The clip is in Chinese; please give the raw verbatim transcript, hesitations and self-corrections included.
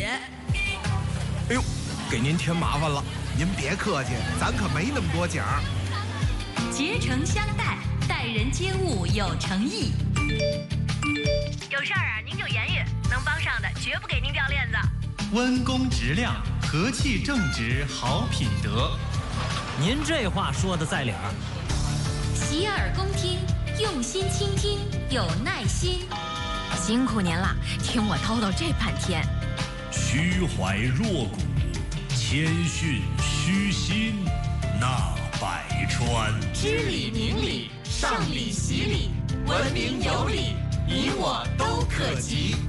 哎呦，给您添麻烦了。 您别客气，咱可没那么多奖。 竭诚相待，待人接物有诚意。 有事儿啊，您就言语，能帮上的绝不给您掉链子。 温公直量，和气正直，好品德。 您这话说的在理儿。 洗耳恭听，用心倾听，有耐心。辛苦您了，听我叨叨这半天。 虚怀若谷，谦逊虚心，纳百川。 知礼明礼，上礼习礼，文明有礼，你我都可及。